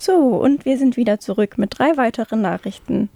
So, und wir sind wieder zurück mit 3 weiteren Nachrichten.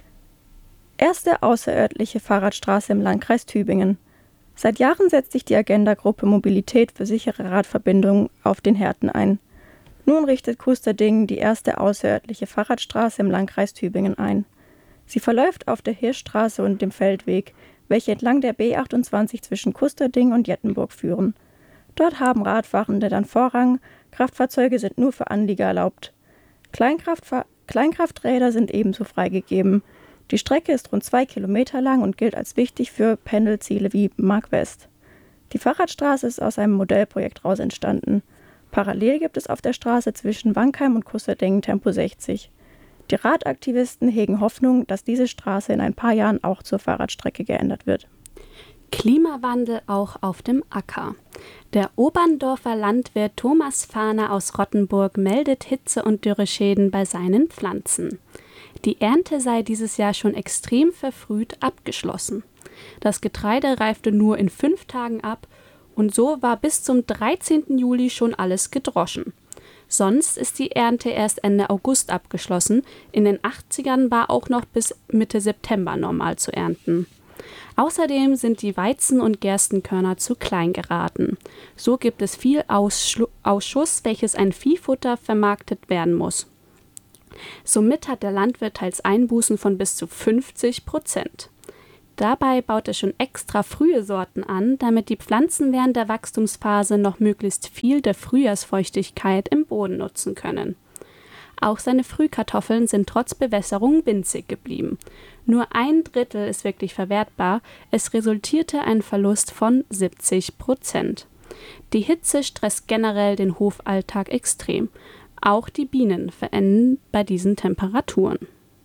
Erste außerörtliche Fahrradstraße im Landkreis Tübingen. Seit Jahren setzt sich die Agenda-Gruppe Mobilität für sichere Radverbindungen auf den Härten ein. Nun richtet Kusterdingen die erste außerörtliche Fahrradstraße im Landkreis Tübingen ein. Sie verläuft auf der Hirschstraße und dem Feldweg, welche entlang der B28 zwischen Kusterdingen und Jettenburg führen. Dort haben Radfahrende dann Vorrang, Kraftfahrzeuge sind nur für Anlieger erlaubt. Kleinkrafträder sind ebenso freigegeben. Die Strecke ist rund 2 Kilometer lang und gilt als wichtig für Pendelziele wie Mark West. Die Fahrradstraße ist aus einem Modellprojekt raus entstanden. Parallel gibt es auf der Straße zwischen Wankheim und Kusterdingen Tempo 60. Die Radaktivisten hegen Hoffnung, dass diese Straße in ein paar Jahren auch zur Fahrradstrecke geändert wird. Klimawandel auch auf dem Acker. Der Oberndorfer Landwirt Thomas Fahner aus Rottenburg meldet Hitze- und Dürreschäden bei seinen Pflanzen. Die Ernte sei dieses Jahr schon extrem verfrüht abgeschlossen. Das Getreide reifte nur in 5 Tagen ab und so war bis zum 13. Juli schon alles gedroschen. Sonst ist die Ernte erst Ende August abgeschlossen. In den 80ern war auch noch bis Mitte September normal zu ernten. Außerdem sind die Weizen- und Gerstenkörner zu klein geraten. So gibt es viel Ausschuss, welches an Viehfutter vermarktet werden muss. Somit hat der Landwirt teils Einbußen von bis zu 50%. Dabei baut er schon extra frühe Sorten an, damit die Pflanzen während der Wachstumsphase noch möglichst viel der Frühjahrsfeuchtigkeit im Boden nutzen können. Auch seine Frühkartoffeln sind trotz Bewässerung winzig geblieben. Nur 1/3 ist wirklich verwertbar, es resultierte ein Verlust von 70%. Die Hitze stresst generell den Hofalltag extrem. Auch die Bienen verenden bei diesen Temperaturen.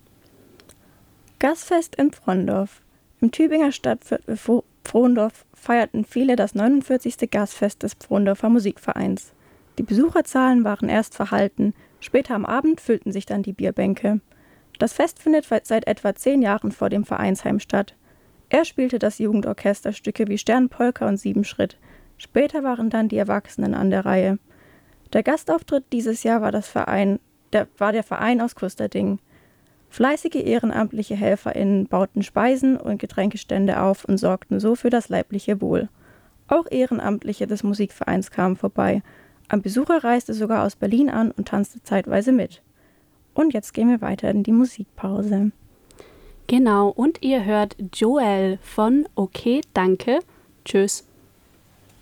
Gasfest in Frondorf. Im Tübinger Stadtviertel Frondorf feierten viele das 49. Gasfest des Frondorfer Musikvereins. Die Besucherzahlen waren erst verhalten, später am Abend füllten sich dann die Bierbänke. Das Fest findet seit etwa 10 Jahren vor dem Vereinsheim statt. Er spielte das Jugendorchester Stücke wie Sternpolka und Siebenschritt. Später waren dann die Erwachsenen an der Reihe. Der Gastauftritt dieses Jahr war der Verein aus Kusterdingen. Fleißige ehrenamtliche HelferInnen bauten Speisen und Getränkestände auf und sorgten so für das leibliche Wohl. Auch Ehrenamtliche des Musikvereins kamen vorbei. Ein Besucher reiste sogar aus Berlin an und tanzte zeitweise mit. Und jetzt gehen wir weiter in die Musikpause. Genau, und ihr hört Joel von Okay, danke. Tschüss.